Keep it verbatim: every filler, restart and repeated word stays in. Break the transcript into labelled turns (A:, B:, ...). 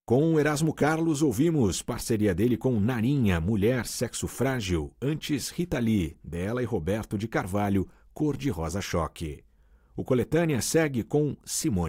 A: Com Erasmo Carlos, ouvimos parceria dele com Narinha, Mulher, Sexo Frágil, antes Rita Lee, dela e Roberto de Carvalho, Cor de Rosa Choque. O Coletânea segue com Simone